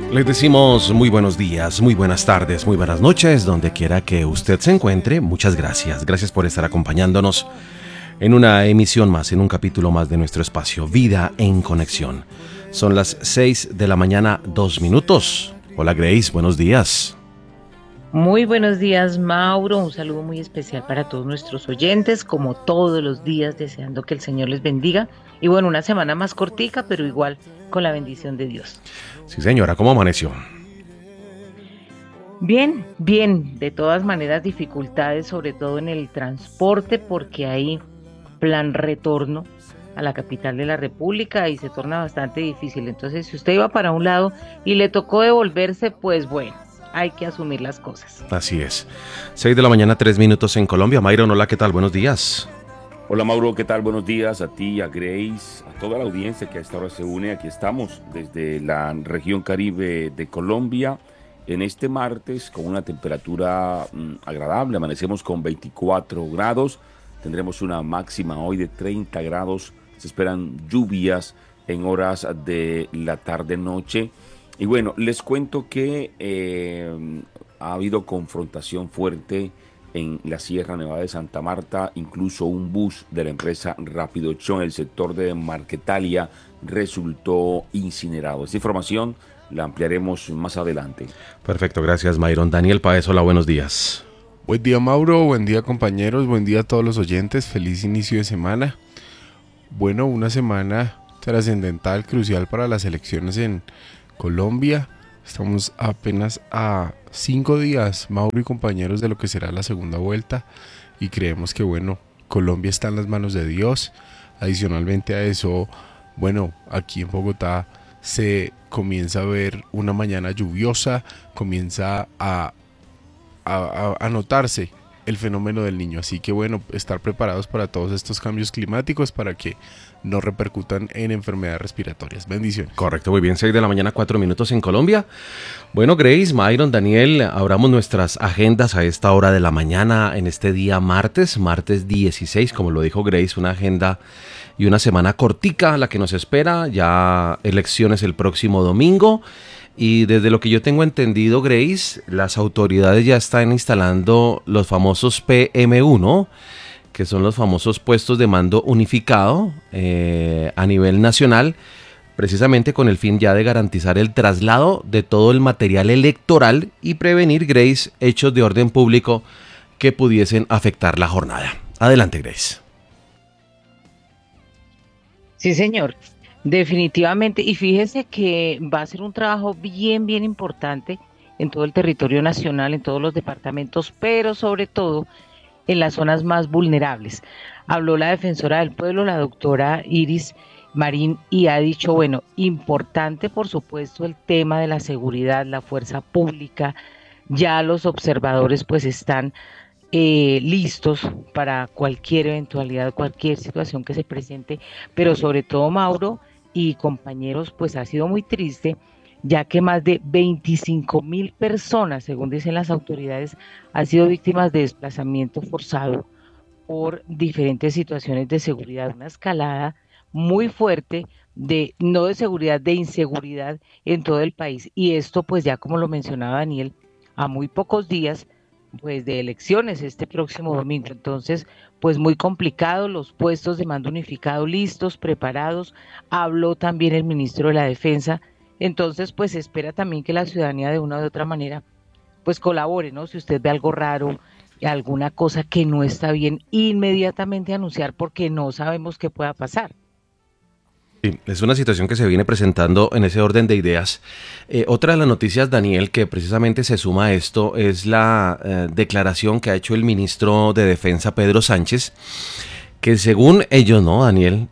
Les decimos muy buenos días, muy buenas tardes, muy buenas noches, donde quiera que usted se encuentre. Muchas gracias. Gracias por estar acompañándonos en una emisión más, en un capítulo más de nuestro espacio Vida en Conexión. Son las 6 de la mañana, 2 minutos. Hola Grace, buenos días. Muy buenos días, Mauro. Un saludo muy especial para todos nuestros oyentes, como todos los días, deseando que el Señor les bendiga. Y bueno, una semana más cortica, pero igual con la bendición de Dios. Sí señora, ¿cómo amaneció? Bien, bien. De todas maneras, dificultades, sobre todo en el transporte, porque hay plan retorno a la capital de la República y se torna bastante difícil. Entonces, si usted iba para un lado y le tocó devolverse, pues bueno, hay que asumir las cosas. Así es. 6 de la mañana, 3 minutos en Colombia. Myron, hola, ¿qué tal? Buenos días. Hola Mauro, ¿qué tal? Buenos días a ti, a Grace, a toda la audiencia que a esta hora se une. Aquí estamos desde la región Caribe de Colombia en este martes con una temperatura agradable. Amanecemos con 24 grados, tendremos una máxima hoy de 30 grados. Se esperan lluvias en horas de la tarde-noche. Y bueno, les cuento que ha habido confrontación fuerte en la Sierra Nevada de Santa Marta. Incluso un bus de la empresa Rapidochón en el sector de Marquetalia resultó incinerado. Esta información la ampliaremos más adelante. Perfecto, gracias Myron. Daniel Paez, hola, buenos días. Buen día Mauro, buen día compañeros, buen día a todos los oyentes, feliz inicio de semana. Bueno, una semana trascendental, crucial para las elecciones en Colombia. Estamos apenas a 5 días, Mauro y compañeros, de lo que será la segunda vuelta y creemos que, bueno, Colombia está en las manos de Dios. Adicionalmente a eso, bueno, aquí en Bogotá se comienza a ver una mañana lluviosa, comienza a notarse el fenómeno del niño, así que bueno, estar preparados para todos estos cambios climáticos para que no repercutan en enfermedades respiratorias. Bendiciones. Correcto, muy bien, 6 de la mañana, 4 minutos en Colombia. Bueno, Grace, Myron, Daniel, abramos nuestras agendas a esta hora de la mañana, en este día martes 16, como lo dijo Grace, una agenda y una semana cortica la que nos espera, ya elecciones el próximo domingo. Y desde lo que yo tengo entendido, Grace, las autoridades ya están instalando los famosos PM1, que son los famosos puestos de mando unificado a nivel nacional, precisamente con el fin ya de garantizar el traslado de todo el material electoral y prevenir, Grace, hechos de orden público que pudiesen afectar la jornada. Adelante, Grace. Sí, señor. Definitivamente, y fíjese que va a ser un trabajo bien, bien importante en todo el territorio nacional, en todos los departamentos, pero sobre todo en las zonas más vulnerables. Habló la defensora del pueblo, la doctora Iris Marín, y ha dicho, bueno, importante por supuesto el tema de la seguridad, la fuerza pública, ya los observadores pues están listos para cualquier eventualidad, cualquier situación que se presente, pero sobre todo Mauro y compañeros, pues ha sido muy triste, ya que más de 25.000 personas, según dicen las autoridades, han sido víctimas de desplazamiento forzado por diferentes situaciones de seguridad, una escalada muy fuerte de no de seguridad, de inseguridad en todo el país. Y esto, pues ya como lo mencionaba Daniel, a muy pocos días pues de elecciones este próximo domingo. Entonces, pues muy complicado, los puestos de mando unificado listos, preparados. Habló también el ministro de la Defensa. Entonces, pues se espera también que la ciudadanía de una u otra manera pues colabore, ¿no? Si usted ve algo raro, alguna cosa que no está bien, inmediatamente anunciar porque no sabemos qué pueda pasar. Sí, es una situación que se viene presentando en ese orden de ideas. Otra de las noticias, Daniel, que precisamente se suma a esto es la declaración que ha hecho el ministro de Defensa, Pedro Sánchez, que según ellos, ¿no, Daniel?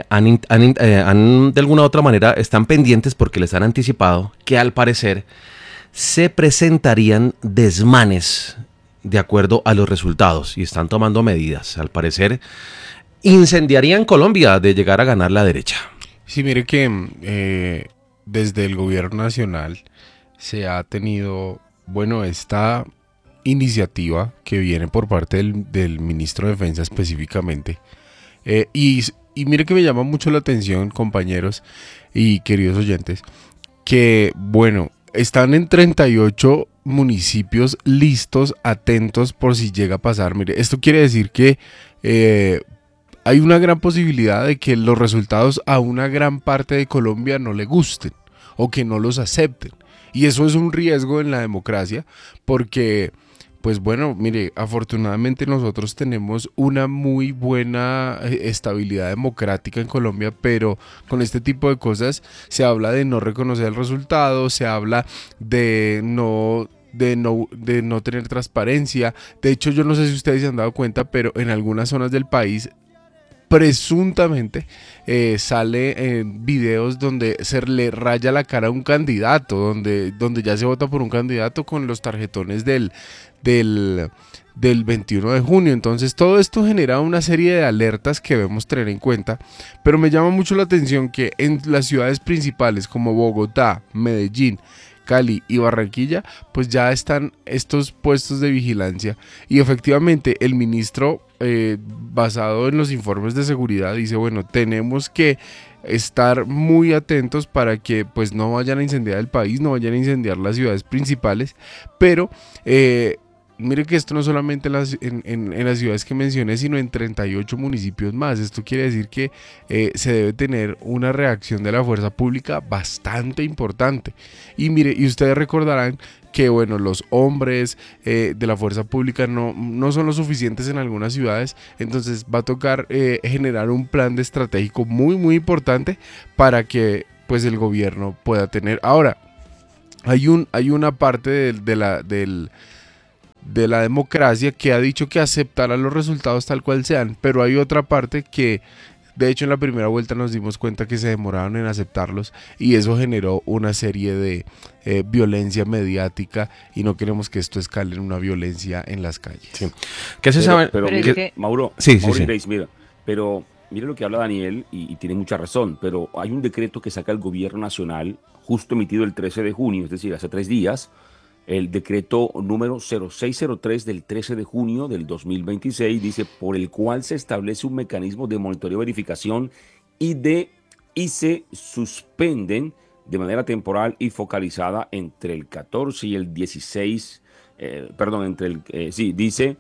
Han de alguna u otra manera están pendientes porque les han anticipado que al parecer se presentarían desmanes de acuerdo a los resultados y están tomando medidas. Al parecer incendiarían Colombia de llegar a ganar la derecha. Sí, mire que desde el gobierno nacional se ha tenido, bueno, esta iniciativa que viene por parte del ministro de Defensa específicamente. Y mire que me llama mucho la atención, compañeros y queridos oyentes, que, bueno, están en 38 municipios listos, atentos por si llega a pasar. Mire, esto quiere decir que hay una gran posibilidad de que los resultados a una gran parte de Colombia no le gusten o que no los acepten. Y eso es un riesgo en la democracia porque, pues bueno, mire, afortunadamente nosotros tenemos una muy buena estabilidad democrática en Colombia, pero con este tipo de cosas se habla de no reconocer el resultado, se habla de no tener transparencia. De hecho, yo no sé si ustedes se han dado cuenta, pero en algunas zonas del país presuntamente sale en videos donde se le raya la cara a un candidato, donde ya se vota por un candidato con los tarjetones del 21 de junio. Entonces todo esto genera una serie de alertas que debemos tener en cuenta, pero me llama mucho la atención que en las ciudades principales como Bogotá, Medellín, Cali y Barranquilla, pues ya están estos puestos de vigilancia y efectivamente el ministro, basado en los informes de seguridad, dice, bueno, tenemos que estar muy atentos para que pues no vayan a incendiar el país, no vayan a incendiar las ciudades principales, pero mire que esto no solamente en las ciudades que mencioné, sino en 38 municipios más. Esto quiere decir que se debe tener una reacción de la fuerza pública bastante importante. Y mire, y ustedes recordarán que bueno, los hombres de la fuerza pública no son lo suficientes en algunas ciudades, entonces va a tocar generar un plan de estratégico muy muy importante para que pues el gobierno pueda tener. Ahora, hay una parte de la democracia que ha dicho que aceptará los resultados tal cual sean, pero hay otra parte que de hecho en la primera vuelta nos dimos cuenta que se demoraron en aceptarlos y eso generó una serie de violencia mediática y no queremos que esto escale en una violencia en las calles. Sí. ¿Qué se sabe? Pero mire, que... Mauro, sí. Grace, mira, pero mire lo que habla Daniel y tiene mucha razón, pero hay un decreto que saca el gobierno nacional justo emitido el 13 de junio, es decir, hace 3 días, el decreto número 0603 del 13 de junio del 2026 dice, por el cual se establece un mecanismo de monitoreo y verificación y se suspenden de manera temporal y focalizada entre el 14 y el 16, dice,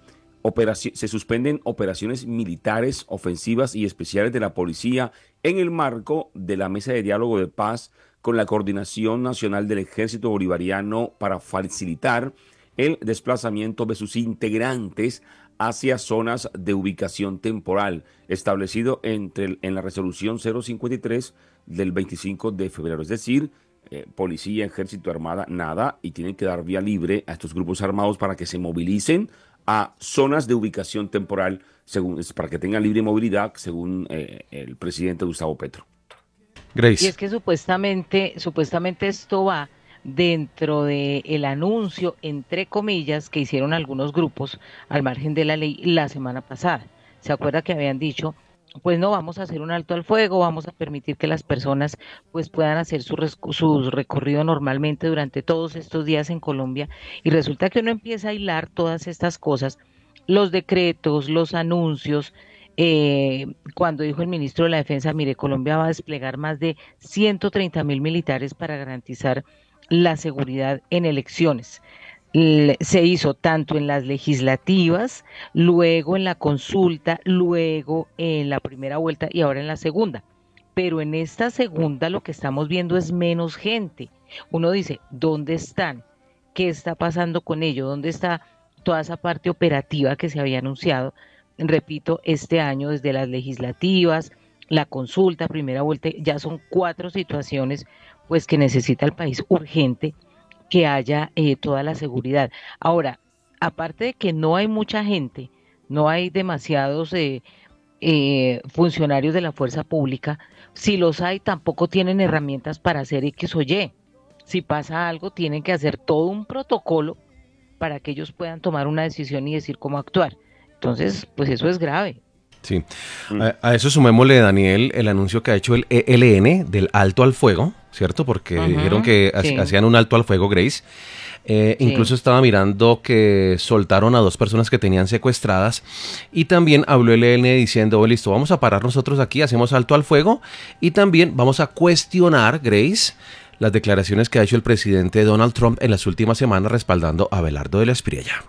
se suspenden operaciones militares, ofensivas y especiales de la policía en el marco de la Mesa de Diálogo de Paz con la Coordinación Nacional del Ejército Bolivariano para facilitar el desplazamiento de sus integrantes hacia zonas de ubicación temporal, establecido en la resolución 053 del 25 de febrero. Es decir, policía, ejército, armada, nada, y tienen que dar vía libre a estos grupos armados para que se movilicen a zonas de ubicación temporal, para que tengan libre movilidad, según el presidente Gustavo Petro. Grace. Y es que supuestamente esto va dentro del anuncio, entre comillas, que hicieron algunos grupos al margen de la ley la semana pasada. ¿Se acuerda que habían dicho, pues no, vamos a hacer un alto al fuego, vamos a permitir que las personas pues puedan hacer su recorrido normalmente durante todos estos días en Colombia? Y resulta que uno empieza a hilar todas estas cosas, los decretos, los anuncios. Cuando dijo el ministro de la Defensa, mire, Colombia va a desplegar más de 130.000 militares para garantizar la seguridad en elecciones. Se hizo tanto en las legislativas, luego en la consulta, luego en la primera vuelta y ahora en la segunda. Pero en esta segunda lo que estamos viendo es menos gente. Uno dice, ¿dónde están? ¿Qué está pasando con ello? ¿Dónde está toda esa parte operativa que se había anunciado? Repito, este año desde las legislativas, la consulta, primera vuelta, ya son 4 situaciones pues que necesita el país urgente que haya toda la seguridad. Ahora, aparte de que no hay mucha gente, no hay demasiados funcionarios de la fuerza pública, si los hay tampoco tienen herramientas para hacer X o Y. Si pasa algo, tienen que hacer todo un protocolo para que ellos puedan tomar una decisión y decir cómo actuar. Entonces, pues eso es grave. Sí. A eso sumémosle, Daniel, el anuncio que ha hecho el ELN del alto al fuego, ¿cierto? Porque dijeron que hacían un alto al fuego, Grace. Incluso estaba mirando que soltaron a 2 personas que tenían secuestradas y también habló el ELN diciendo, listo, vamos a parar nosotros aquí, hacemos alto al fuego y también vamos a cuestionar, Grace, las declaraciones que ha hecho el presidente Donald Trump en las últimas semanas respaldando a Abelardo de la Espriella.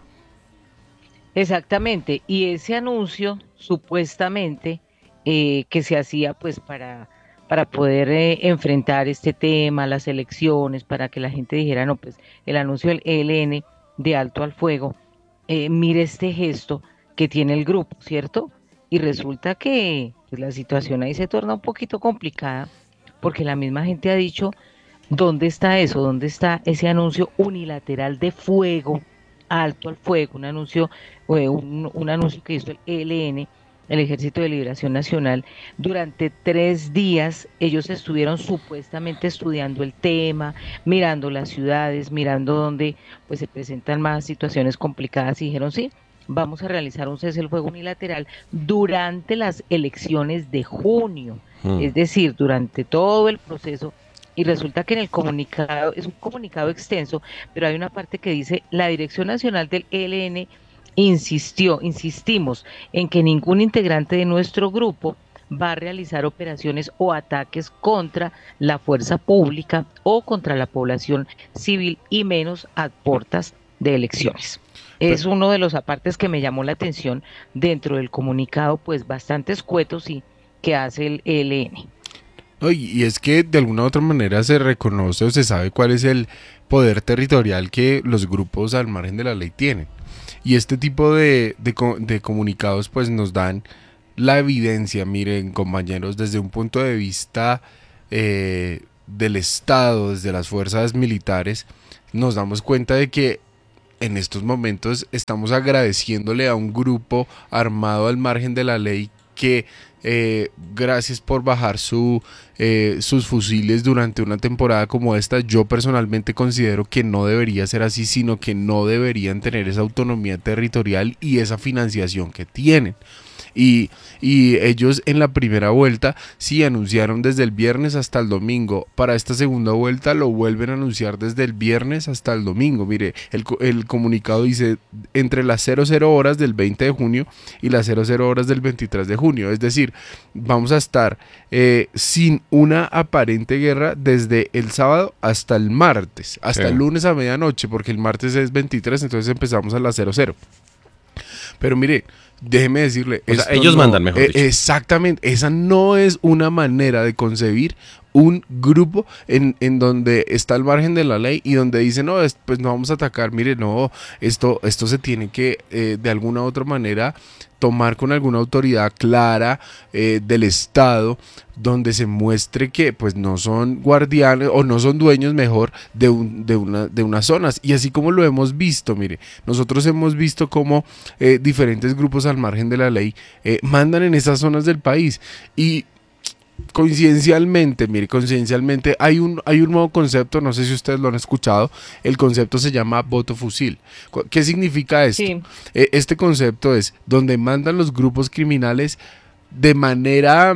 Exactamente, y ese anuncio supuestamente que se hacía pues para poder enfrentar este tema, las elecciones, para que la gente dijera, no, pues el anuncio del ELN de alto al fuego, mire este gesto que tiene el grupo, ¿cierto? Y resulta que pues, la situación ahí se torna un poquito complicada, porque la misma gente ha dicho, ¿dónde está eso? ¿Dónde está ese anuncio unilateral de fuego, alto al fuego? Un anuncio, un anuncio que hizo el ELN, el Ejército de Liberación Nacional. Durante 3 días ellos estuvieron supuestamente estudiando el tema, mirando las ciudades, mirando dónde pues se presentan más situaciones complicadas y dijeron, sí, vamos a realizar un cese del fuego unilateral durante las elecciones de junio, es decir, durante todo el proceso. Y resulta que en el comunicado, es un comunicado extenso, pero hay una parte que dice, la Dirección Nacional del ELN insistimos en que ningún integrante de nuestro grupo va a realizar operaciones o ataques contra la fuerza pública o contra la población civil y menos a puertas de elecciones. Es uno de los apartes que me llamó la atención dentro del comunicado, pues bastante escueto, sí, que hace el ELN. Y es que de alguna u otra manera se reconoce o se sabe cuál es el poder territorial que los grupos al margen de la ley tienen. Y este tipo de comunicados pues nos dan la evidencia, miren compañeros, desde un punto de vista del Estado, desde las fuerzas militares, nos damos cuenta de que en estos momentos estamos agradeciéndole a un grupo armado al margen de la ley que gracias por bajar sus fusiles durante una temporada como esta. Yo personalmente considero que no debería ser así, sino que no deberían tener esa autonomía territorial y esa financiación que tienen. Y ellos en la primera vuelta sí anunciaron desde el viernes hasta el domingo. Para esta segunda vuelta lo vuelven a anunciar desde el viernes hasta el domingo. Mire, el comunicado dice entre las 00 horas del 20 de junio y las 00 horas del 23 de junio. Es decir, vamos a estar sin una aparente guerra desde el sábado hasta el martes, hasta el lunes a medianoche, porque el martes es 23, entonces empezamos a las 00. Pero mire, déjeme decirle, o sea, ellos mandan, mejor dicho. Exactamente, esa no es una manera de concebir un grupo en donde está al margen de la ley y donde dice, no, pues no vamos a atacar. Mire, no, esto se tiene que de alguna u otra manera tomar con alguna autoridad clara del Estado, donde se muestre que pues no son guardianes o no son dueños mejor de unas zonas. Y así como lo hemos visto, mire, nosotros hemos visto cómo diferentes grupos al margen de la ley mandan en esas zonas del país. Y coincidencialmente hay un nuevo concepto, no sé si ustedes lo han escuchado. El concepto se llama voto fusil. ¿Qué significa esto? Sí. Este concepto es donde mandan los grupos criminales de manera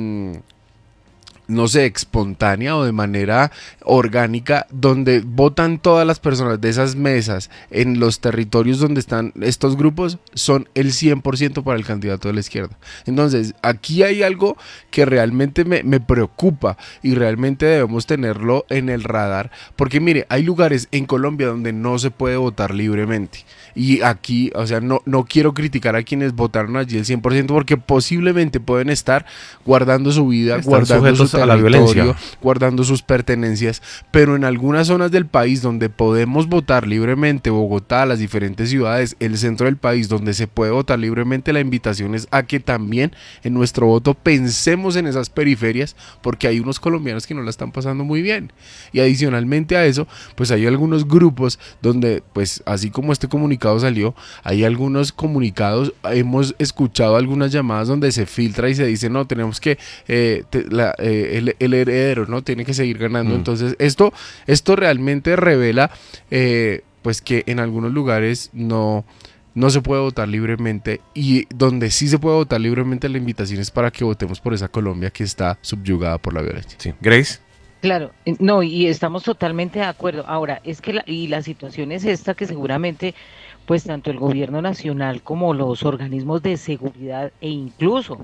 no sé, espontánea o de manera orgánica, donde votan todas las personas de esas mesas en los territorios donde están estos grupos, son el 100% para el candidato de la izquierda. Entonces, aquí hay algo que realmente me preocupa y realmente debemos tenerlo en el radar, porque mire, hay lugares en Colombia donde no se puede votar libremente. Y aquí, o sea, no quiero criticar a quienes votaron allí el 100%, porque posiblemente pueden estar guardando su vida, guardando su territorio, a la violencia, guardando sus pertenencias, pero en algunas zonas del país donde podemos votar libremente, Bogotá, las diferentes ciudades, el centro del país donde se puede votar libremente, la invitación es a que también en nuestro voto pensemos en esas periferias, porque hay unos colombianos que no la están pasando muy bien. Y adicionalmente a eso, pues hay algunos grupos donde, pues así como este comunicado salió, hay algunos comunicados, hemos escuchado algunas llamadas donde se filtra y se dice, no, tenemos que el heredero, ¿no? Tiene que seguir ganando. Entonces esto realmente revela pues que en algunos lugares no se puede votar libremente, y donde sí se puede votar libremente, la invitación es para que votemos por esa Colombia que está subyugada por la violencia. Sí. Grace. Claro, no, y estamos totalmente de acuerdo. Ahora, es que la situación es esta, que seguramente pues tanto el gobierno nacional como los organismos de seguridad e incluso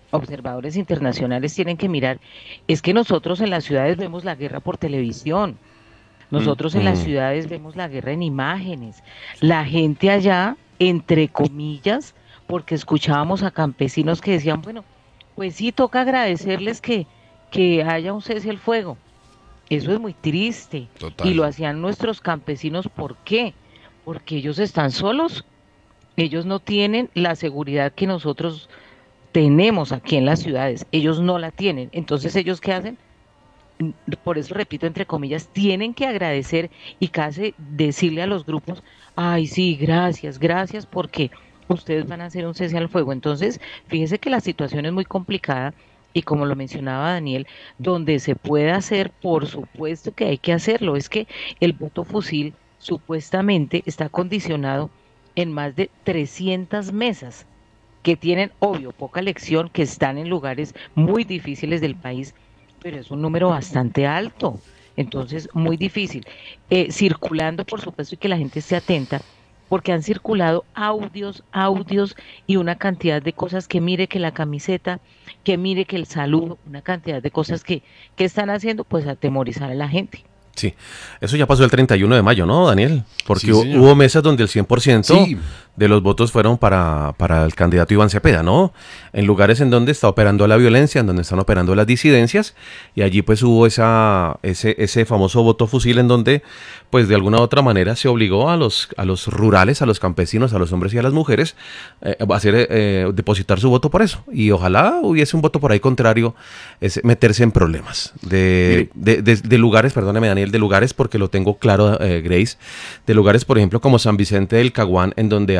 observadores internacionales tienen que mirar, es que nosotros en las ciudades vemos la guerra por televisión, nosotros en las Mm. ciudades vemos la guerra en imágenes, la gente allá, entre comillas, porque escuchábamos a campesinos que decían, bueno, pues sí, toca agradecerles que haya un cese al fuego. Eso es muy triste. Y Total. lo hacían nuestros campesinos, ¿por qué? Porque ellos están solos, ellos no tienen la seguridad que nosotros tenemos aquí en las ciudades, ellos no la tienen. Entonces, ¿ellos qué hacen? Por eso repito, entre comillas, tienen que agradecer y casi decirle a los grupos, ay, sí, gracias, gracias, porque ustedes van a hacer un cese al fuego. Entonces, fíjese que la situación es muy complicada y como lo mencionaba Daniel, donde se puede hacer, por supuesto que hay que hacerlo. Es que el voto fusil supuestamente está condicionado en más de 300 mesas que tienen, obvio, poca elección, que están en lugares muy difíciles del país, pero es un número bastante alto, entonces muy difícil. Circulando, por supuesto, y que la gente esté atenta, porque han circulado audios y una cantidad de cosas que mire que la camiseta, que mire que el saludo, una cantidad de cosas que están haciendo, pues atemorizar a la gente. Sí, eso ya pasó el 31 de mayo, ¿no, Daniel? Porque Sí, señor. hubo mesas donde el 100% Sí, de los votos fueron para el candidato Iván Cepeda, ¿no? En lugares en donde está operando la violencia, en donde están operando las disidencias, y allí pues hubo ese famoso voto fusil en donde pues de alguna u otra manera se obligó a los rurales, a los campesinos, a los hombres y a las mujeres a hacer, depositar su voto por eso. Y ojalá hubiese un voto por ahí contrario, es meterse en problemas Mire, de lugares, perdóneme Daniel, de lugares, porque lo tengo claro, Grace, de lugares, por ejemplo, como San Vicente del Caguán, en donde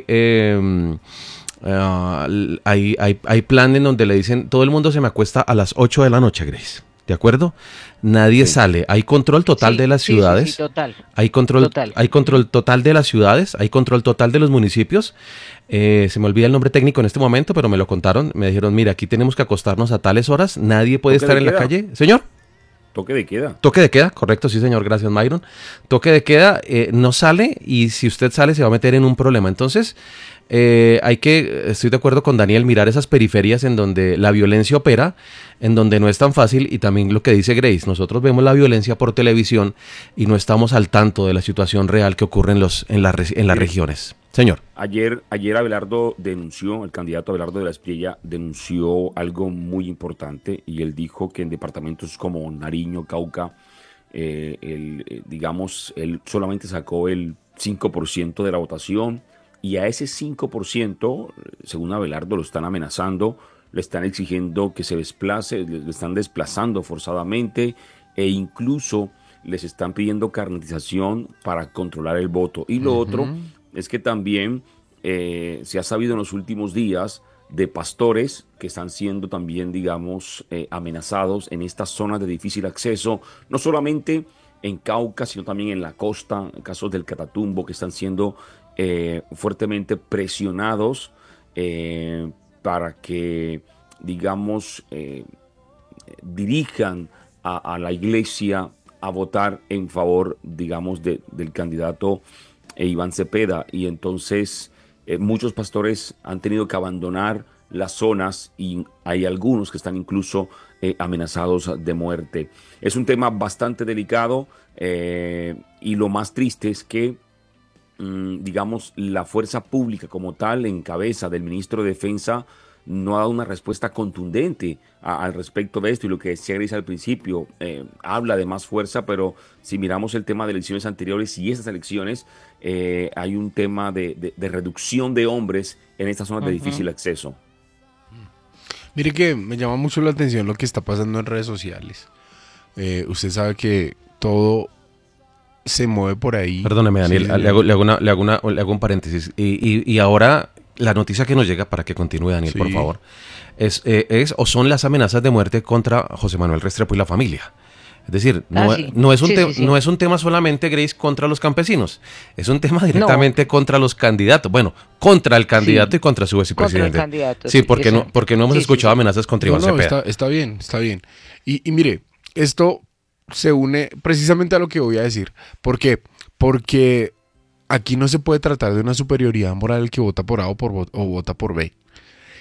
hay plan en donde le dicen, todo el mundo se me acuesta a las 8 de la noche, Grace. ¿De acuerdo? Nadie sí. sale. Hay control total de Sí, las sí, sí, sí, ciudades. total, Hay total. control total de las ciudades, hay control total de los municipios. Se me olvida el nombre técnico en este momento, pero me lo contaron. Me dijeron, mira, aquí tenemos que acostarnos a tales horas. Nadie puede Toque estar de en la queda. calle. Señor. Toque de queda. Toque de queda, correcto, sí señor, gracias Myron. Toque de queda, no sale y si usted sale se va a meter en un problema. Entonces, estoy de acuerdo con Daniel, mirar esas periferias en donde la violencia opera, en donde no es tan fácil y también lo que dice Grace, nosotros vemos la violencia por televisión y no estamos al tanto de la situación real que ocurre en las Mire, regiones. Señor. ayer Abelardo denunció, el candidato Abelardo de la Espriella denunció algo muy importante y él dijo que en departamentos como Nariño, Cauca, digamos, él solamente sacó el 5% de la votación y a ese 5%, según Abelardo, lo están amenazando, le están exigiendo que se desplace, le están desplazando forzadamente e incluso les están pidiendo carnetización para controlar el voto. Y lo otro Ujú. es que también se ha sabido en los últimos días de pastores que están siendo también, digamos, amenazados en estas zonas de difícil acceso, no solamente en Cauca, sino también en la costa, en casos del Catatumbo, que están siendo fuertemente presionados para que, digamos, dirijan a la iglesia a votar en favor, digamos, del candidato Iván Cepeda. Y entonces muchos pastores han tenido que abandonar las zonas y hay algunos que están incluso amenazados de muerte. Es un tema bastante delicado y lo más triste es que digamos, la fuerza pública como tal, en cabeza del ministro de Defensa, no ha dado una respuesta contundente al respecto de esto. Y lo que decía Gris al principio, habla de más fuerza, pero si miramos el tema de elecciones anteriores y estas elecciones, hay un tema de reducción de hombres en estas zonas de Ujú. difícil acceso. mire que me llama mucho la atención lo que está pasando en redes sociales. Usted sabe que todo se mueve por ahí. Perdóneme, Sí, Daniel, señor. le hago un paréntesis. Y ahora la noticia que nos llega, para que continúe, Daniel, por Sí. favor, es o son las amenazas de muerte contra José Manuel Restrepo y la familia. Es decir, Ah, sí, sí, sí, no sí. es un tema solamente, Grace, contra los campesinos. Es un tema No, directamente contra los candidatos. Bueno, contra el candidato y sí, contra su contra el vicepresidente. candidato, Sí, sí, exacto. porque no hemos Sí, sí, escuchado sí. amenazas contra No, Iván no, Cepeda. está bien, está bien. Y mire, esto se une precisamente a lo que voy a decir. ¿Por qué? Porque aquí no se puede tratar de una superioridad moral el que vota por A o vota por B.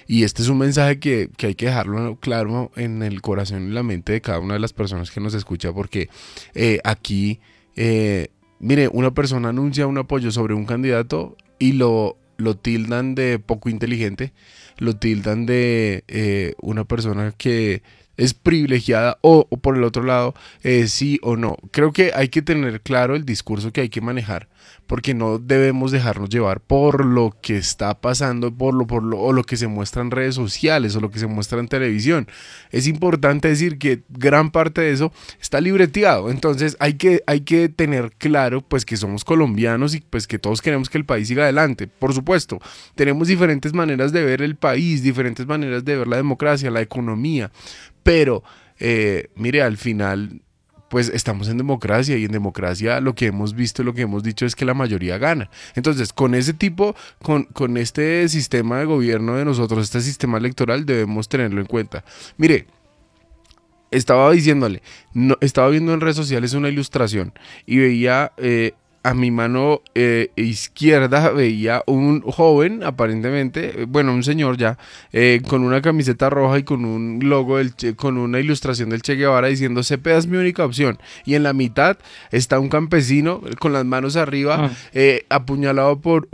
Y este es un mensaje que hay que dejarlo claro en el corazón y la mente de cada una de las personas que nos escucha, porque aquí, mire, una persona anuncia un apoyo sobre un candidato y lo tildan de poco inteligente, lo tildan de una persona que es privilegiada o por el otro lado, sí o no. Creo que hay que tener claro el discurso que hay que manejar, porque no debemos dejarnos llevar por lo que está pasando, o lo que se muestra en redes sociales o lo que se muestra en televisión. Es importante decir que gran parte de eso está libreteado, entonces hay que tener claro pues que somos colombianos y pues que todos queremos que el país siga adelante. Por supuesto, tenemos diferentes maneras de ver el país, diferentes maneras de ver la democracia, la economía, pero mire, al final pues estamos en democracia y en democracia lo que hemos visto, lo que hemos dicho es que la mayoría gana. Entonces, con ese tipo, con este sistema de gobierno de nosotros, este sistema electoral, debemos tenerlo en cuenta. Mire, estaba diciéndole, no, estaba viendo en redes sociales una ilustración y veía a mi mano izquierda, veía un joven, aparentemente, bueno, un señor ya, con una camiseta roja y con un logo, con una ilustración del Che Guevara diciendo Cepeda es mi única opción. Y en la mitad está un campesino con las manos arriba, apuñalado por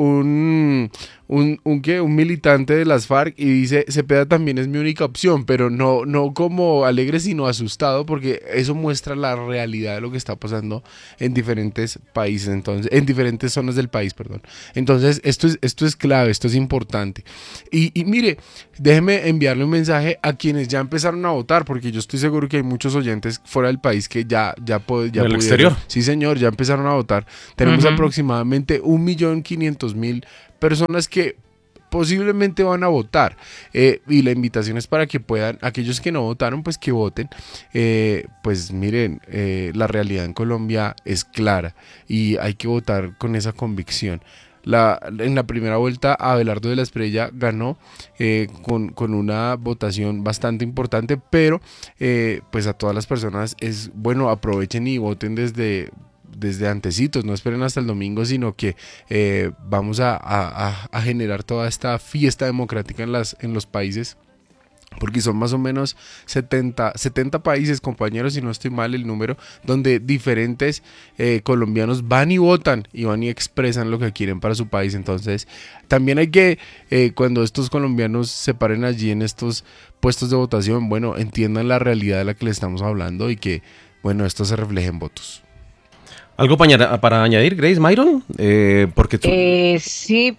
un militante de las FARC y dice Cepeda también es mi única opción, pero no como alegre sino asustado, porque eso muestra la realidad de lo que está pasando en diferentes países, entonces, en diferentes zonas del país, perdón. Entonces esto es clave, esto es importante. Y mire, déjeme enviarle un mensaje a quienes ya empezaron a votar, porque yo estoy seguro que hay muchos oyentes fuera del país que ya ¿Del exterior? Sí, señor, ya empezaron a votar. Tenemos aproximadamente 1.500.000 personas que posiblemente van a votar, y la invitación es para que puedan, aquellos que no votaron, pues que voten. Pues miren, la realidad en Colombia es clara y hay que votar con esa convicción. En la primera vuelta Abelardo de la Espriella ganó con una votación bastante importante, pero pues a todas las personas es bueno, aprovechen y voten desde antecitos, no esperen hasta el domingo, sino que vamos a generar toda esta fiesta democrática en los países, porque son más o menos 70 países, compañeros, si no estoy mal el número, donde diferentes colombianos van y votan y van y expresan lo que quieren para su país. Entonces también hay que, cuando estos colombianos se paren allí en estos puestos de votación, bueno, entiendan la realidad de la que le estamos hablando y que, bueno, esto se refleje en votos. ¿Algo para añadir, Grace, Myron? Porque tú... Sí,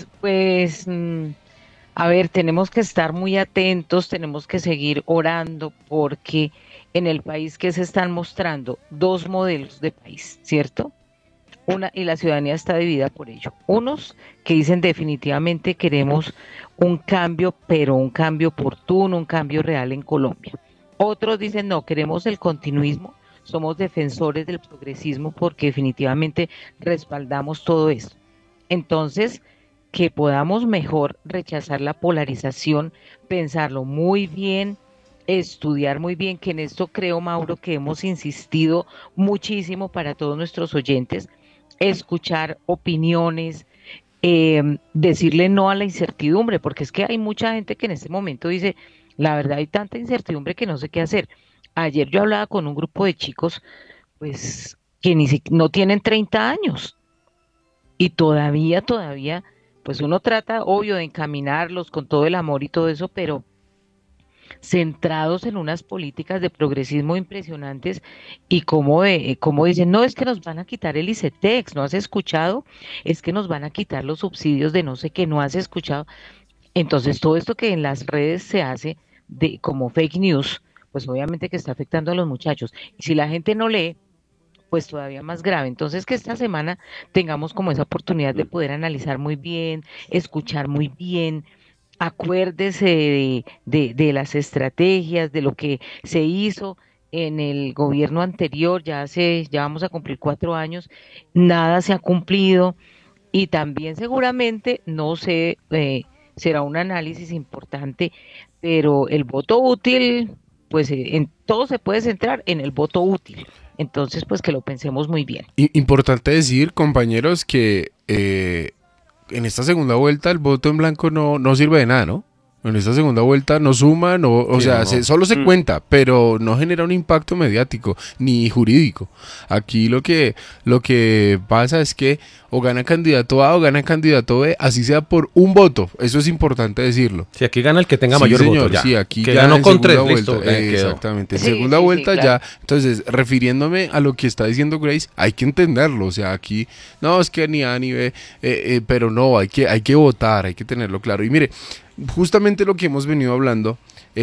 a ver, tenemos que estar muy atentos, tenemos que seguir orando porque en el país que se están mostrando dos modelos de país, ¿cierto? Y la ciudadanía está dividida por ello. Unos que dicen definitivamente queremos un cambio, pero un cambio oportuno, un cambio real en Colombia. Otros dicen no, queremos el continuismo, somos defensores del progresismo porque definitivamente respaldamos todo esto. Entonces, que podamos mejor rechazar la polarización, pensarlo muy bien, estudiar muy bien, que en esto creo, Mauro, que hemos insistido muchísimo para todos nuestros oyentes, escuchar opiniones, decirle no a la incertidumbre, porque es que hay mucha gente que en este momento dice, la verdad hay tanta incertidumbre que no sé qué hacer. Ayer yo hablaba con un grupo de chicos, pues, que no tienen 30 años y todavía, pues uno trata, obvio, de encaminarlos con todo el amor y todo eso, pero centrados en unas políticas de progresismo impresionantes y como dicen, no es que nos van a quitar el ICETEX, ¿no has escuchado? Es que nos van a quitar los subsidios de no sé qué, ¿no has escuchado? Entonces todo esto que en las redes se hace como fake news, pues obviamente que está afectando a los muchachos. Y si la gente no lee, pues todavía más grave. Entonces, que esta semana tengamos como esa oportunidad de poder analizar muy bien, escuchar muy bien, acuérdese de las estrategias, de lo que se hizo en el gobierno anterior, ya vamos a cumplir 4 años, nada se ha cumplido y también seguramente, no sé, será un análisis importante, pero el voto útil, pues en todo se puede centrar en el voto útil. Entonces, pues que lo pensemos muy bien. Importante decir, compañeros, que en esta segunda vuelta el voto en blanco no sirve de nada, ¿no? En esta segunda vuelta no suman, o Sí, sea, no. solo se cuenta, pero no genera un impacto mediático ni jurídico. Aquí lo que pasa es que o gana candidato A o gana candidato B, así sea por un voto. Eso es importante decirlo. Si aquí gana el que tenga Sí, mayor señor, voto, ya. sí, aquí que ya ganó en con segunda 3, listo, vuelta, quedó. exactamente. En Sí, segunda sí, sí, vuelta claro. ya, entonces, refiriéndome a lo que está diciendo Grace, hay que entenderlo, o sea, aquí, no, es que ni A ni B, pero no, hay que votar, hay que tenerlo claro. Y mire, justamente lo que hemos venido hablando,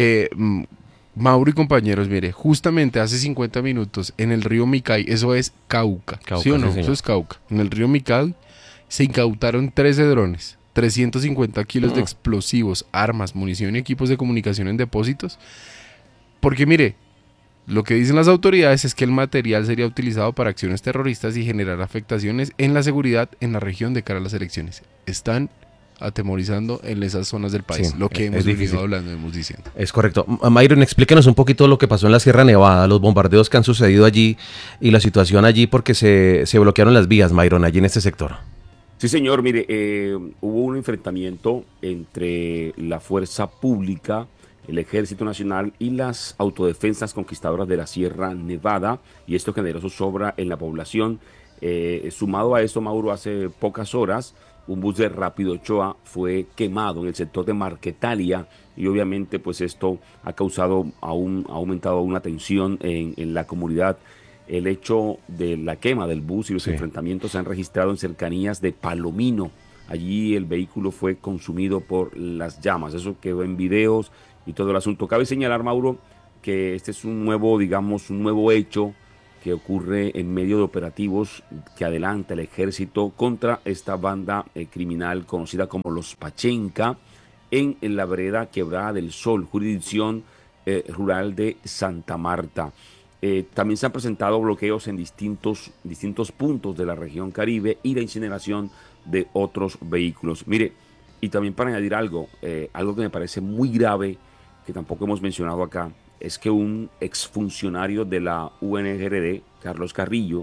Mauro y compañeros, mire, justamente hace 50 minutos en el río Micay, eso es Cauca, Cauca, ¿sí o sí, no? señor. Eso es Cauca. En el río Micay se incautaron 13 drones, 350 kilos de explosivos, armas, munición y equipos de comunicación en depósitos. Porque mire, lo que dicen las autoridades es que el material sería utilizado para acciones terroristas y generar afectaciones en la seguridad en la región de cara a las elecciones. Están atemorizando en esas zonas del país, Sí, lo que es hemos difícil. venido hablando, hemos diciendo. Es correcto. Myron, explíquenos un poquito lo que pasó en la Sierra Nevada, los bombardeos que han sucedido allí y la situación allí porque se bloquearon las vías, Myron, allí en este sector. Sí, señor, mire, hubo un enfrentamiento entre la fuerza pública, el Ejército Nacional y las autodefensas conquistadoras de la Sierra Nevada, y esto generó zozobra en la población. Sumado a eso, Mauro, hace pocas horas, un bus de Rápido Ochoa fue quemado en el sector de Marquetalia, y obviamente pues esto ha causado ha aumentado una tensión en la comunidad. El hecho de la quema del bus y los Sí. enfrentamientos se han registrado en cercanías de Palomino. Allí el vehículo fue consumido por las llamas. Eso quedó en videos y todo el asunto. Cabe señalar, Mauro, que este es un nuevo, digamos, un nuevo hecho que ocurre en medio de operativos que adelanta el ejército contra esta banda criminal conocida como los Pachenca en la vereda Quebrada del Sol, jurisdicción rural de Santa Marta. También se han presentado bloqueos en distintos puntos de la región Caribe y la incineración de otros vehículos. Mire, y también para añadir algo que me parece muy grave, que tampoco hemos mencionado acá, es que un exfuncionario de la UNGRD, Carlos Carrillo,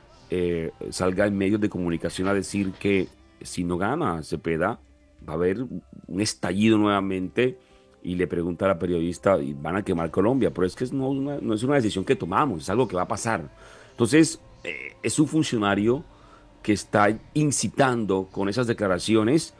salga en medios de comunicación a decir que si no gana Cepeda, va a haber un estallido nuevamente, y le pregunta a la periodista, y van a quemar Colombia, pero es que no es una decisión que tomamos, es algo que va a pasar. Entonces, es un funcionario que está incitando con esas declaraciones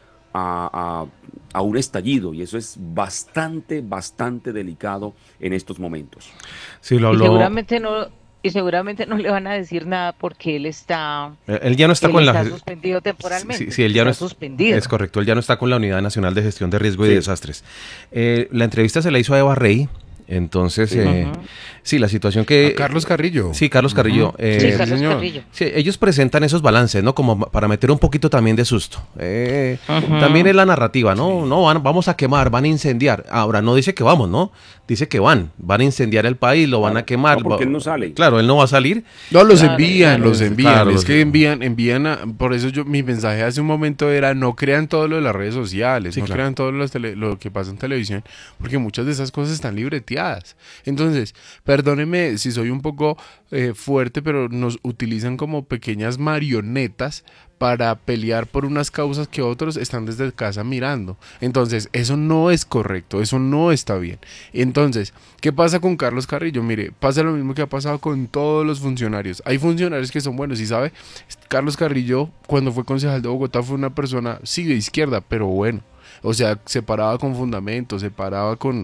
a un estallido, y eso es bastante delicado en estos momentos. Sí, lo Y habló. seguramente no le van a decir nada porque él está Él ya no está con la. suspendido temporalmente. Sí, él ya no está suspendido. Es correcto, él ya no está con la Unidad Nacional de Gestión de Riesgo y Sí. Desastres. La entrevista se la hizo a Eva Rey, entonces, Ujú. sí, la situación que. A Carlos Carrillo. Sí, Carlos Carrillo. Sí, Carlos señor. Carrillo. Sí, ellos presentan esos balances, ¿no? Como para meter un poquito también de susto. Ujú. También es la narrativa, ¿no? No, vamos a quemar, van a incendiar. Ahora, no dice que vamos, ¿no? Dice que van a incendiar el país, lo van a quemar. No, porque él no sale. Claro, él no va a salir. No, los Claro, envían, claro. los envían. Claro, Es los que envían por eso mi mensaje hace un momento era, no crean todo lo de las redes sociales, Sí, no claro. crean todo lo que pasa en televisión, porque muchas de esas cosas están libreteadas. Entonces, perdónenme si soy un poco fuerte, pero nos utilizan como pequeñas marionetas para pelear por unas causas que otros están desde casa mirando. Entonces, eso no es correcto, eso no está bien. Entonces, ¿qué pasa con Carlos Carrillo? Mire, pasa lo mismo que ha pasado con todos los funcionarios. Hay funcionarios que son buenos, y sabe, Carlos Carrillo, cuando fue concejal de Bogotá, fue una persona, sí, de izquierda, pero bueno. O sea, se paraba con fundamentos, se paraba con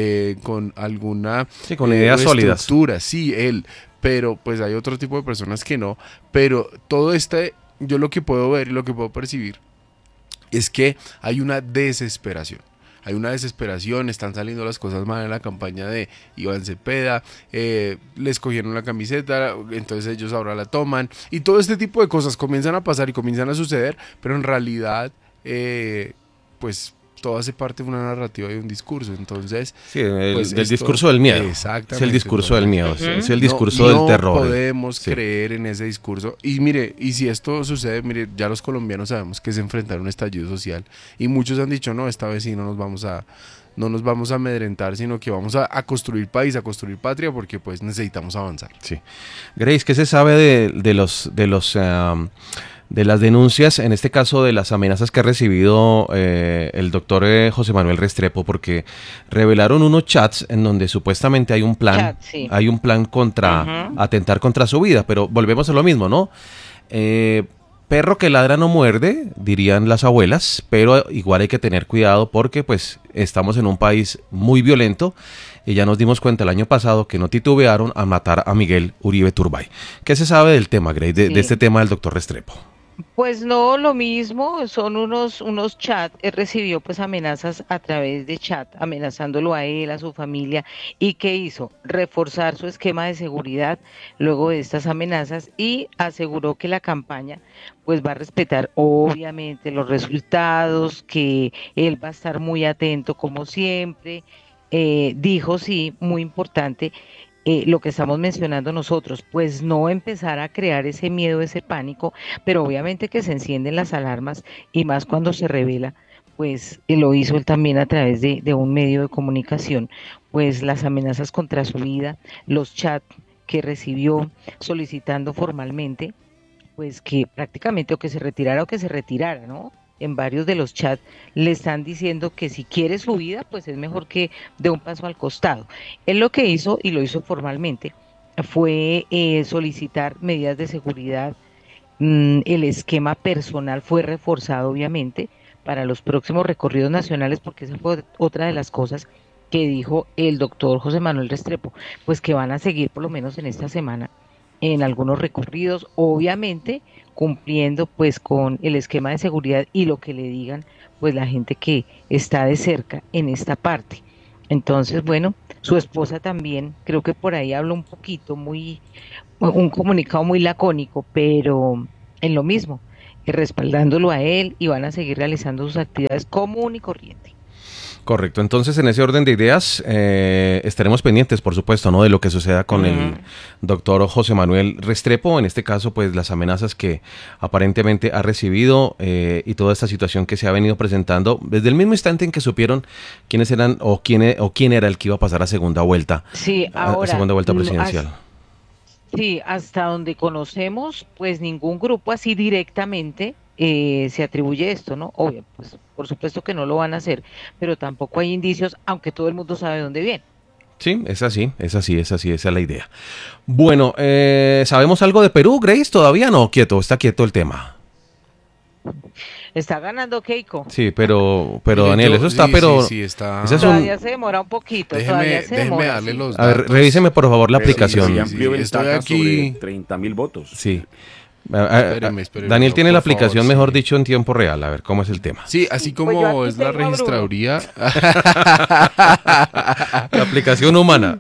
alguna Sí, con ideas sólidas. estructura, sí, él. Pero pues hay otro tipo de personas que no. Pero todo yo lo que puedo ver y lo que puedo percibir es que hay una desesperación. Hay una desesperación, están saliendo las cosas mal en la campaña de Iván Cepeda, les cogieron la camiseta, entonces ellos ahora la toman, y todo este tipo de cosas comienzan a pasar y comienzan a suceder, pero en realidad, pues todo hace parte de una narrativa y un discurso. Entonces, Sí, pues del esto- discurso del miedo. Exactamente. Es el discurso del miedo, Ujú. es el No- discurso del terror. No podemos Sí. creer en ese discurso. Y mire, y si esto sucede, mire, ya los colombianos sabemos que es enfrentar un estallido social. Y muchos han dicho, no, esta vez sí no nos vamos a amedrentar, sino que vamos a construir país, a construir patria, porque pues necesitamos avanzar. Sí. Grace, ¿qué se sabe de los de las denuncias, en este caso de las amenazas que ha recibido el doctor José Manuel Restrepo, porque revelaron unos chats en donde supuestamente Sí. hay un plan contra Ujú. atentar contra su vida, pero volvemos a lo mismo, ¿no? Perro que ladra no muerde, dirían las abuelas, pero igual hay que tener cuidado porque pues estamos en un país muy violento y ya nos dimos cuenta el año pasado que no titubearon a matar a Miguel Uribe Turbay. ¿Qué se sabe del tema, Grace, de este Sí. tema del doctor Restrepo? Pues no, lo mismo, son unos chats, él recibió pues amenazas a través de chat, amenazándolo a él, a su familia, y ¿qué hizo? Reforzar su esquema de seguridad luego de estas amenazas y aseguró que la campaña pues va a respetar obviamente los resultados, que él va a estar muy atento como siempre. Dijo, sí, muy importante, lo que estamos mencionando nosotros, pues no empezar a crear ese miedo, ese pánico, pero obviamente que se encienden las alarmas y más cuando se revela, pues lo hizo él también a través de un medio de comunicación, pues las amenazas contra su vida, los chats que recibió solicitando formalmente pues que prácticamente o que se retirara, ¿no? En varios de los chats le están diciendo que si quiere su vida, pues es mejor que dé un paso al costado. Él lo que hizo, y lo hizo formalmente, fue solicitar medidas de seguridad. El esquema personal fue reforzado, obviamente, para los próximos recorridos nacionales, porque esa fue otra de las cosas que dijo el doctor José Manuel Restrepo, pues que van a seguir por lo menos en esta semana en algunos recorridos, obviamente cumpliendo pues con el esquema de seguridad y lo que le digan pues la gente que está de cerca en esta parte. Entonces, bueno, su esposa también, creo que por ahí habla un poquito, un comunicado muy lacónico, pero en lo mismo, respaldándolo a él y van a seguir realizando sus actividades común y corriente. Correcto, entonces en ese orden de ideas estaremos pendientes, por supuesto, ¿no? De lo que suceda con el Ujú. doctor José Manuel Restrepo, en este caso, pues las amenazas que aparentemente ha recibido y toda esta situación que se ha venido presentando desde el mismo instante en que supieron quiénes eran o quién era el que iba a pasar Sí, a ahora, segunda vuelta presidencial. sí, hasta donde conocemos, pues ningún grupo así directamente se atribuye esto, ¿no? Obvio, pues por supuesto que no lo van a hacer, pero tampoco hay indicios, aunque todo el mundo sabe dónde viene. Sí, es así, es así, es así, esa es la idea. Bueno, ¿sabemos algo de Perú, Grace? Todavía no, quieto, está quieto el tema. Está ganando Keiko. Sí, pero Mire, Daniel, eso está, sí, sí, pero sí, ese es está. un... Todavía se demora un poquito, Déjeme, todavía se déjeme demora, darle sí. los A ver, datos. revíseme por favor la Pero aplicación. ya Sí, amplió estoy ventaja sobre aquí. 30.000 votos. Sí. Espéreme, Daniel tiene la por favor, aplicación, mejor sí. dicho, en tiempo real. A ver, cómo es el tema. Sí, así Pues yo como aquí es la tengo a Bruno. registraduría. La aplicación humana.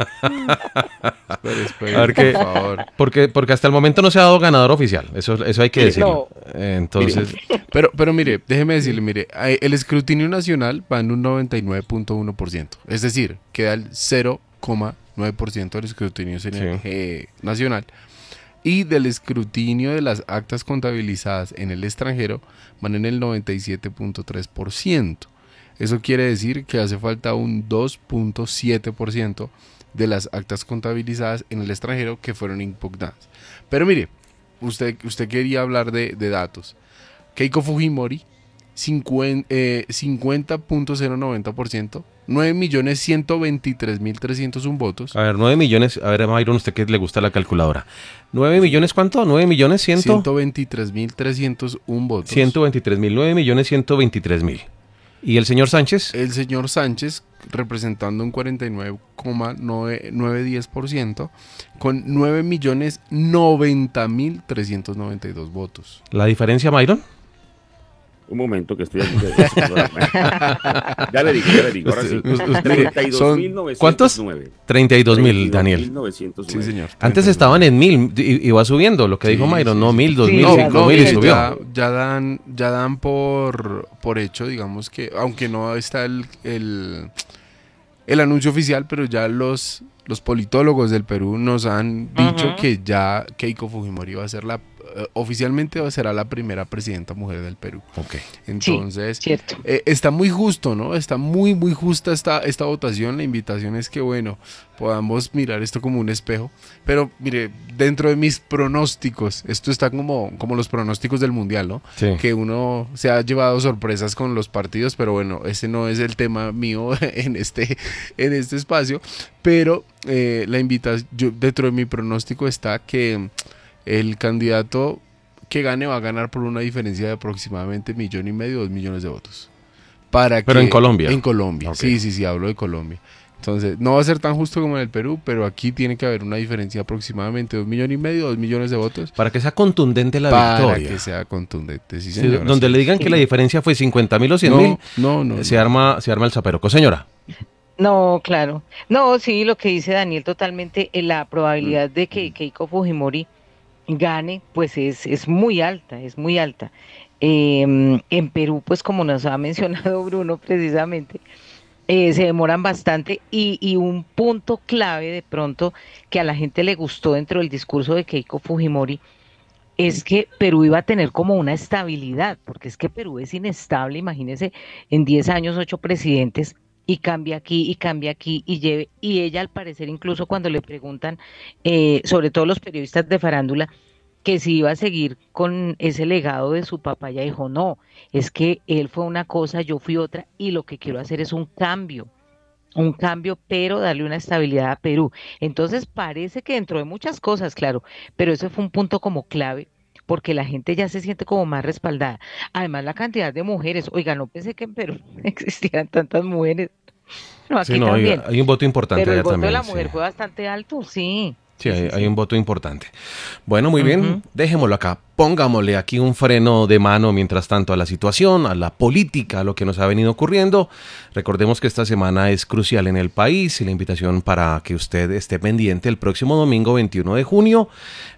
Espere, A ver por qué. favor. Porque hasta el momento no se ha dado ganador oficial. Eso hay que Mire, decirlo. No, Entonces, Pero mire, déjeme decirle, mire, el escrutinio nacional va en un 99.1%. Es decir, queda el 0,9% del escrutinio nacional. Y del escrutinio de las actas contabilizadas en el extranjero van en el 97.3%. Eso quiere decir que hace falta un 2.7% de las actas contabilizadas en el extranjero que fueron impugnadas. Pero mire, usted quería hablar de datos. Keiko Fujimori, 50.090%, 9.123.301 votos. a ver, 9 millones. A ver, Myron, usted que le gusta la calculadora. ¿9 millones cuánto? 9 millones 123.301 votos. 123.000. 9 millones 123.000. ¿Y el señor Sánchez? El señor Sánchez, representando un 49,910%, con 9.090.392 votos. ¿La diferencia, Myron? Un momento que estoy aquí. Ya le digo, ahora sí. Usted- 32.909. ¿Cuántos? 32.000, Daniel. 32.909. Sí, señor. Antes estaban en 1.000 y va subiendo, lo que dijo Sí, Myron, sí, no, sí. 1.000, 2.000, Sí, 5.000 y no, subió. ya dan por hecho, digamos que, aunque no está el anuncio oficial, pero ya los politólogos del Perú nos han dicho Ujú. que ya Keiko Fujimori va a ser oficialmente será la primera presidenta mujer del Perú. Ok. Entonces, sí, cierto. está muy justo, ¿no? Está muy, muy justa esta votación. La invitación es que, bueno, podamos mirar esto como un espejo. Pero, mire, dentro de mis pronósticos, esto está como los pronósticos del Mundial, ¿no? Sí. Que uno se ha llevado sorpresas con los partidos, pero bueno, ese no es el tema mío en este espacio. Pero la invitación, dentro de mi pronóstico está que el candidato que gane va a ganar por una diferencia de aproximadamente 1,5 millones, 2 millones de votos. Pero en Colombia. En Colombia, Okay. sí, hablo de Colombia. Entonces, no va a ser tan justo como en el Perú, pero aquí tiene que haber una diferencia de aproximadamente 2,5 millones, 2 millones de votos. Para que sea contundente la Para victoria. que sea contundente, sí, Sí, señora, donde sí. le digan que la diferencia fue 50.000 o 100.000, No. se arma el zaperoco. Señora. No, claro. No, sí, lo que dice Daniel totalmente, la probabilidad de que Keiko Fujimori gane, pues es muy alta, es muy alta. En Perú, pues como nos ha mencionado Bruno precisamente, se demoran bastante y un punto clave de pronto que a la gente le gustó dentro del discurso de Keiko Fujimori es que Perú iba a tener como una estabilidad, porque es que Perú es inestable, imagínense, en 10 años 8 presidentes y cambia aquí y ella al parecer incluso cuando le preguntan, sobre todo los periodistas de farándula, que si iba a seguir con ese legado de su papá, ella dijo, no, es que él fue una cosa, yo fui otra y lo que quiero hacer es un cambio, pero darle una estabilidad a Perú. Entonces parece que dentro de muchas cosas, claro, pero eso fue un punto como clave, porque la gente ya se siente como más respaldada. Además, la cantidad de mujeres, oiga, no pensé que en Perú existieran tantas mujeres. No, Sí, aquí no, también. hay un voto importante Pero el allá voto también. de la Sí. mujer fue bastante alto, sí. Sí, Sí, hay sí. un voto importante. Bueno, muy bien, Ujú. dejémoslo acá. Pongámosle aquí un freno de mano mientras tanto a la situación, a la política, a lo que nos ha venido ocurriendo. Recordemos que esta semana es crucial en el país y la invitación para que usted esté pendiente el próximo domingo 21 de junio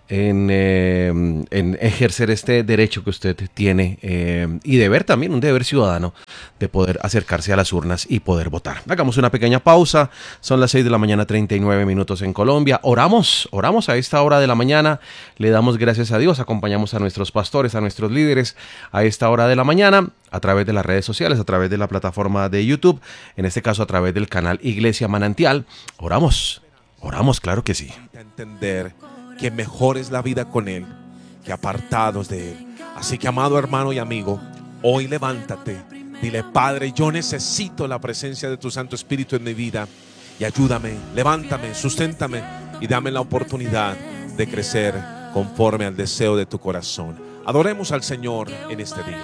en ejercer este derecho que usted tiene y deber también, un deber ciudadano de poder acercarse a las urnas y poder votar. Hagamos una pequeña pausa, son las 6 de la mañana 39 minutos en Colombia. Oramos a esta hora de la mañana, le damos gracias a Dios, acompañamos a nuestros pastores, a nuestros líderes a esta hora de la mañana a través de las redes sociales, a través de la plataforma de YouTube, en este caso a través del canal Iglesia Manantial. Oramos, claro que sí. Entender que mejor es la vida con Él que apartados de Él. Así que, amado hermano y amigo, hoy levántate, dile: Padre, yo necesito la presencia de tu Santo Espíritu en mi vida y ayúdame, levántame, susténtame y dame la oportunidad de crecer conforme al deseo de tu corazón. Adoremos al Señor en este día.